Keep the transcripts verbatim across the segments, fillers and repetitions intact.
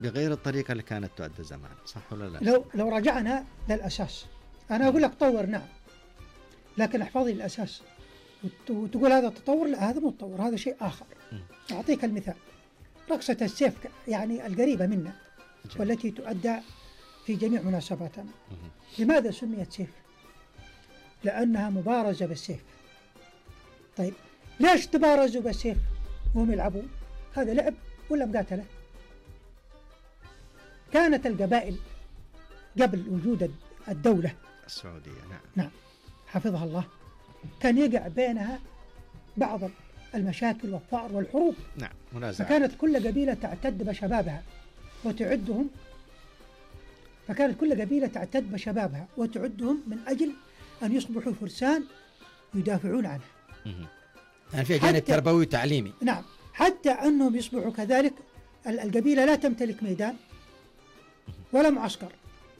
بغير الطريقة اللي كانت تؤدى زمان، صح ولا لا؟ لو لو رجعنا للأساس، أنا أقول لك طور نعم، لكن احفظ لي الأساس وتقول هذا تطور، لا هذا مو تطور، هذا شيء آخر. م. أعطيك المثال، رقصة السيف يعني القريبة منا جميل. والتي تؤدى في جميع مناسباتنا. م. لماذا سميت سيف؟ لأنها مبارزة بالسيف. طيب ليش تبارزوا بالسيف وهم يلعبون؟ هذا لعب ولا مقاتلة؟ كانت القبائل قبل وجود الدولة السعودية نعم نعم حفظها الله، كان يقع بينها بعض المشاكل والثأر والحروب. نعم منازعة. فكانت كل قبيلة تعتد بشبابها وتعدهم فكانت كل قبيلة تعتد بشبابها وتعدهم من أجل أن يصبحوا فرسان يدافعون عنها. يعني في جانب تربوي وتعليمي. نعم، حتى أنهم يصبحوا كذلك. القبيلة لا تمتلك ميدان ولا معسكر،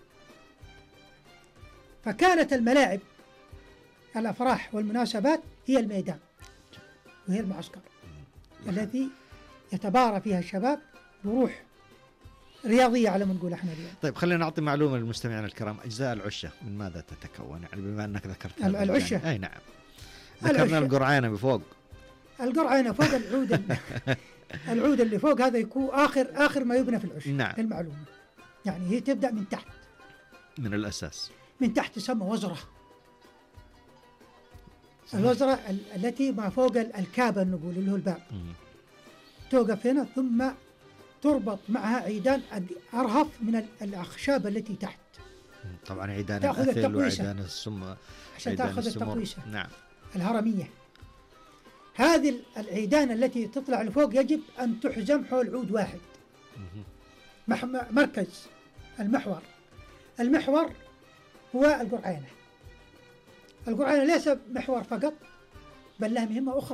فكانت الملاعب الأفراح والمناسبات هي الميدان وهي المعسكر الذي يتبارى فيها الشباب بروح رياضية على ما نقول احنا اليوم. طيب خلينا نعطي معلومة للمستمعين الكرام، أجزاء العشة من ماذا تتكون؟ يعني بما أنك ذكرت العشة. أي نعم، ذكرنا القرعانة بفوق. القرعانة فوق العود العود اللي فوق هذا يكون آخر آخر ما يبنى في العشة. نعم. المعلومة يعني هي تبدأ من تحت، من الأساس، من تحت تسمى وزرة. الوزرة التي ما فوق الكابة نقول اللي هو الباب، توقف هنا ثم تربط معها عيدان أرهف من الأخشاب التي تحت. طبعا عيدان الأثل وعيدان السم عشان تأخذ التقويسة. نعم. الهرمية. هذه العيدان التي تطلع لفوق يجب أن تحزم حول عود واحد. مركز المحور المحور هو القرعانة. القرعانة ليس محور فقط بل لها مهمة أخرى.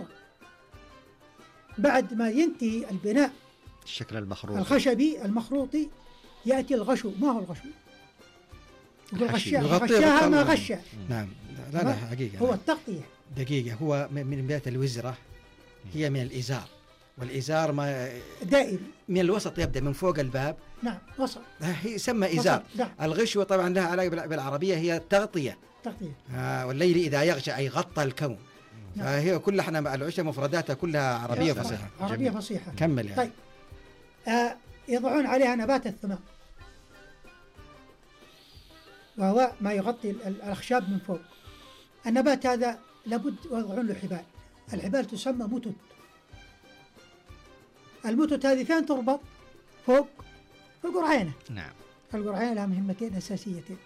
بعد ما ينتهي البناء الشكل المخروطي الخشبي المخروطي يأتي الغشو. ما هو الغشو؟ يقول غشاها غشاها ما غشا. نعم لا لا حقيقة هو التغطية. دقيقة، هو من بداية الوزرة هي من الإزار، والإزار ما دائري من الوسط يبدأ من فوق الباب. نعم وسط. هي يسمى إزار. نعم. الغشوة طبعا لها علاقة بالعربية هي التغطية. تغطية. آه والليل إذا يغشى أي غطى الكون. نعم. فهي كلها احنا العشاء مفرداتها كلها عربية فصيحة. عربية فصيحة. كمل يعني. طيب آه يضعون عليها نبات الثمار وهو ما يغطي الأخشاب من فوق. النبات هذا لابد يضعون له حبال. الحبال تسمى متت. المتت هذه فين تربط؟ فوق في القرعانة. نعم. القرعانة لها مهمتين أساسيتين: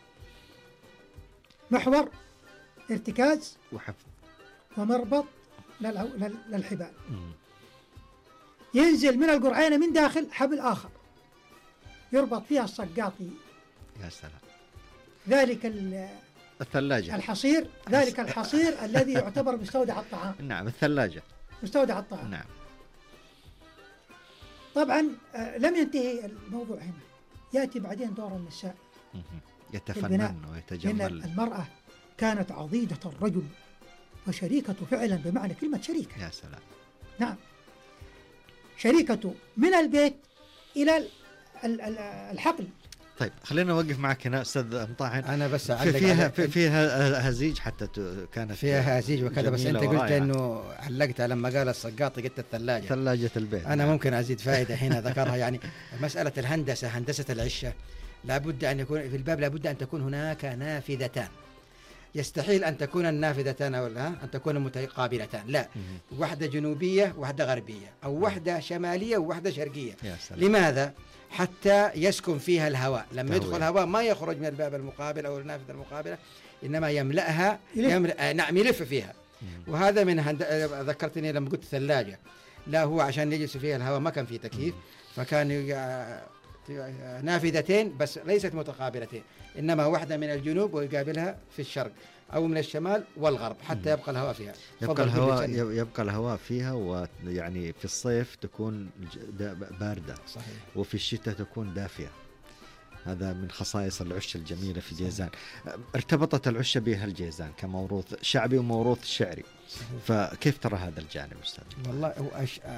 محور ارتكاز وحفظ ومربط للحبال. مم. ينزل من القرعانة من داخل حبل آخر يربط فيها الصقاطي. يا سلام. ذلك الثلاجة الحصير ذلك الحصير الذي يعتبر مستودع الطعام. نعم الثلاجة مستودع الطعام. نعم. طبعا لم ينتهي الموضوع هنا، يأتي بعدين دور النساء. يتفنن ويتجمل. المرأة كانت عضيدة الرجل وشريكة فعلا بمعنى كلمة شريكة. يا سلام. نعم، شريكة من البيت إلى الحقل. طيب خلينا نوقف معك هنا أستاذ مطاعن. أنا بس في فيها في فيها هزيج حتى كانت فيها هزيج وكذا، بس أنت قلت إنه علقتها لما قال الصقاطي قلت الثلاجة. ثلاجة البيت. أنا ممكن أزيد فائدة هنا ذكرها. يعني مسألة الهندسة، هندسة العشة، لابد أن يكون في الباب لابد أن تكون هناك نافذتان. يستحيل أن تكون النافذتان أو لا أن تكون متقابلتان، لا. واحدة جنوبية واحدة غربية، أو واحدة شمالية وواحدة شرقية. لماذا؟ حتى يسكن فيها الهواء. لما يدخل الهواء ما يخرج من الباب المقابل أو النافذة المقابلة، إنما يملأها يملأ نعم يلف فيها. مم. وهذا من هند... ذكرتني لما قلت ثلاجة، لا هو عشان يجلس فيها الهواء ما كان فيه تكييف. مم. فكان يقع... نافذتين بس ليست متقابلتين، إنما واحدة من الجنوب ويقابلها في الشرق، أو من الشمال والغرب، حتى يبقى الهواء فيها. يبقى الهواء يبقى الهواء فيها، ويعني في الصيف تكون باردة. صحيح. وفي الشتاء تكون دافية. هذا من خصائص العشة الجميلة في جيزان. ارتبطت العشة بها الجيزان كموروث شعبي وموروث شعري. صحيح. فكيف ترى هذا الجانب أستاذ؟ والله هو أش...